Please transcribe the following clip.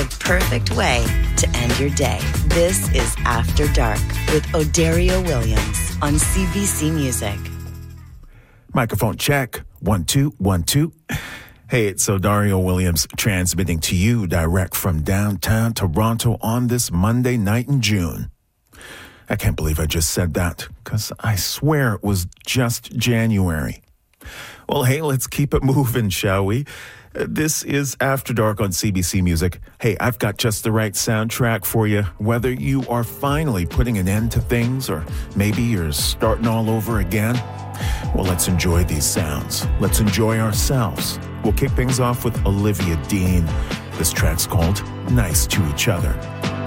perfect way to end your day. This is After Dark with Odario Williams on CBC Music. Microphone check. 1, 2, 1, 2. Hey, it's Odario Williams transmitting to you direct from downtown Toronto on this Monday night in June. I can't believe I just said that, because I swear it was just January. Well, hey, let's keep it moving, shall we? This is After Dark on CBC Music. Hey, I've got just the right soundtrack for you, whether you are finally putting an end to things or maybe you're starting all over again. Well, let's enjoy these sounds. Let's enjoy ourselves. We'll kick things off with Olivia Dean. This track's called Nice to Each Other.